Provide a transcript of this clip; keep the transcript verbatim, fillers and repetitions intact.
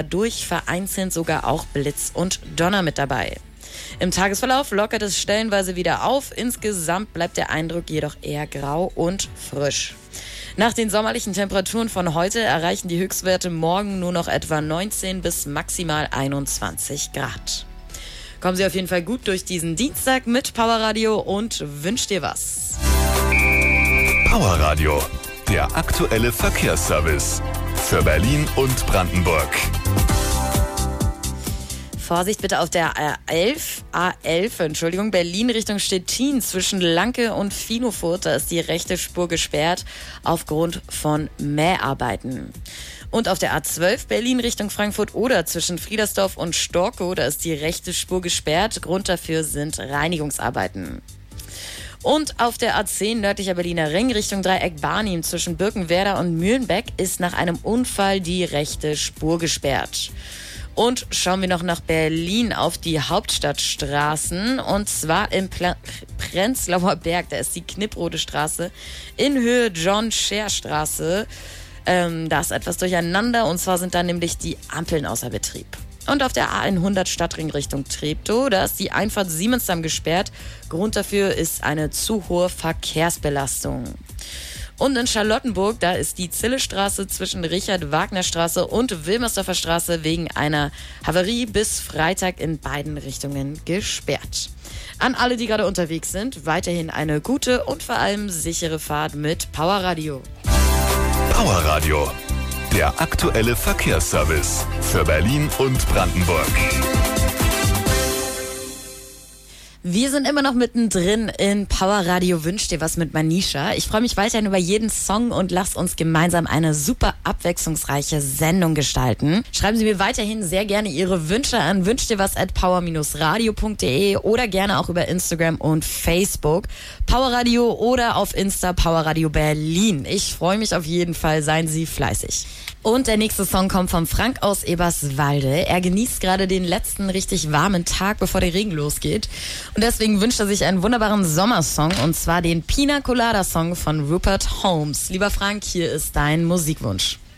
durch, vereinzelt sogar auch Blitz und Donner mit dabei. Im Tagesverlauf lockert es stellenweise wieder auf. Insgesamt bleibt der Eindruck jedoch eher grau und frisch. Nach den sommerlichen Temperaturen von heute erreichen die Höchstwerte morgen nur noch etwa neunzehn bis maximal einundzwanzig Grad. Kommen Sie auf jeden Fall gut durch diesen Dienstag mit Powerradio und wünsch dir was. Powerradio, der aktuelle Verkehrsservice für Berlin und Brandenburg. Vorsicht bitte auf der A elf, A elf, Entschuldigung, Berlin Richtung Stettin zwischen Lanke und Finofurt. Da ist die rechte Spur gesperrt aufgrund von Mäharbeiten. Und auf der A zwölf Berlin Richtung Frankfurt oder zwischen Friedersdorf und Storkow, da ist die rechte Spur gesperrt. Grund dafür sind Reinigungsarbeiten. Und auf der A zehn nördlicher Berliner Ring Richtung Dreieck Barnim zwischen Birkenwerder und Mühlenbeck ist nach einem Unfall die rechte Spur gesperrt. Und schauen wir noch nach Berlin auf die Hauptstadtstraßen und zwar im Pla- Prenzlauer Berg, da ist die Knipprode Straße in Höhe John-Scher-Straße. Ähm, da ist etwas durcheinander und zwar sind da nämlich die Ampeln außer Betrieb. Und auf der A hundert Stadtring Richtung Treptow, da ist die Einfahrt Siemensdamm gesperrt. Grund dafür ist eine zu hohe Verkehrsbelastung. Und in Charlottenburg, da ist die Zillestraße zwischen Richard-Wagner-Straße und Wilmersdorfer Straße wegen einer Havarie bis Freitag in beiden Richtungen gesperrt. An alle, die gerade unterwegs sind, weiterhin eine gute und vor allem sichere Fahrt mit Powerradio. Powerradio, der aktuelle Verkehrsservice für Berlin und Brandenburg. Wir sind immer noch mittendrin in Powerradio Wünsch dir was mit Manisha. Ich freue mich weiterhin über jeden Song und lasst uns gemeinsam eine super abwechslungsreiche Sendung gestalten. Schreiben Sie mir weiterhin sehr gerne Ihre Wünsche an wünsch dir was at power radio punkt de oder gerne auch über Instagram und Facebook. Powerradio oder auf Insta Powerradio Berlin. Ich freue mich auf jeden Fall, seien Sie fleißig. Und der nächste Song kommt von Frank aus Eberswalde. Er genießt gerade den letzten richtig warmen Tag, bevor der Regen losgeht. Und deswegen wünscht er sich einen wunderbaren Sommersong, und zwar den Pina Colada Song von Rupert Holmes. Lieber Frank, hier ist dein Musikwunsch.